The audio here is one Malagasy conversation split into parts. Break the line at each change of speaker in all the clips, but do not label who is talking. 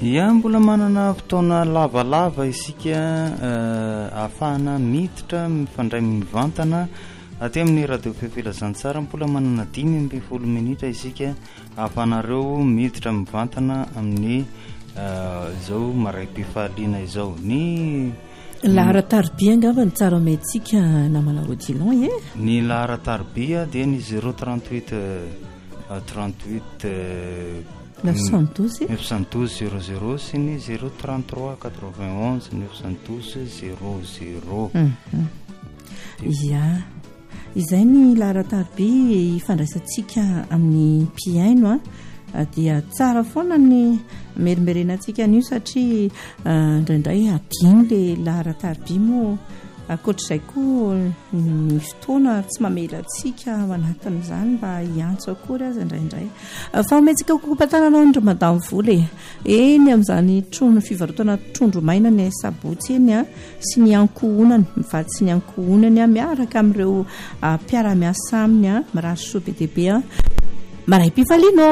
ia mbola manana fotoana lavalava isika ahafahana miditra mifandray mivantana aty amin'ny radio fefilazantsara. Mbola manana 10 minitra isika ahafahanareo miditra mivantana amin'ny zao maray-pifaliana izao ny
laharataribia angamba ny tsara maintsika namana odilon
ny laharataribia dia ny 038
912
00 sy ny 033 91 912 00.
ia izay ny laharataribia ifandraisantsika amin'ny piaino dia tsara foana ny merimerenantsika an'io satria indraindray adiny le laharataribia moa akoatr'izay koa ny fotoana tsy mamelantsika manatin'izany mba hiantso akory azy indraindray fa maintsika kokompatananao ndry madamo vola eny amin'izany trondro fivarotana trondro maina ny sabotsy eny sy ny ankohonany mivady sy ny ankohonany miaraka amin'ireo mpiara-miasa aminy mirary soa be deaibe maray-pifaliana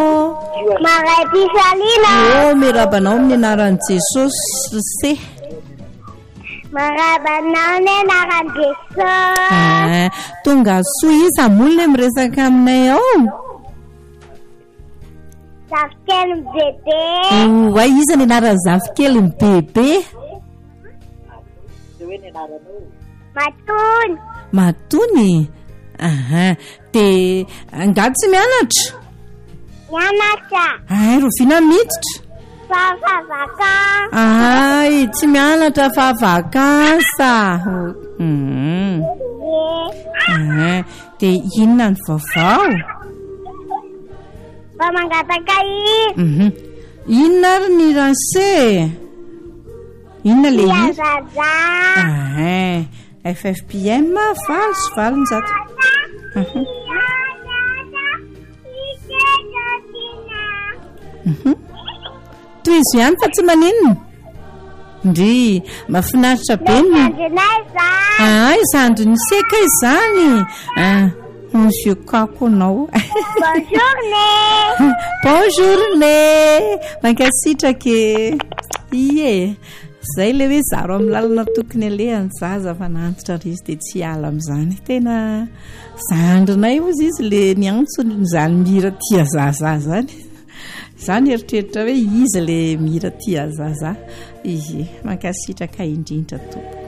mirabanao amin'ny anaran'i Jesosy se
marabanao ny anaran'i Jesosy
tonga soa isa molona miresaka aminay ao
zafikely ny bebe
oay iza ny anaran'ny zafikely ny bebe matony dia angady tsy mianatra rovina miditra ay tsy mianatra fa vakansa dia inona ny vaovao
fa mangataka
inona ary ny rase inona le FFPM valo sy valonjato toy izy ihany fa tsy maninona ndry mahafinaritra be izandro ny seka izany monsieur kako anao bonjournée mankasitrake zay le hoe zaro amin'ny lalana tokony alehany zaza fa nantitra ry izy dia tsy ala amin'izany tena zandrinay ozy izy le niantso nyzany mira tia zaza zany zany eritreritra hoe izy le mira tia zaza izy mankasitraka indrindra tompo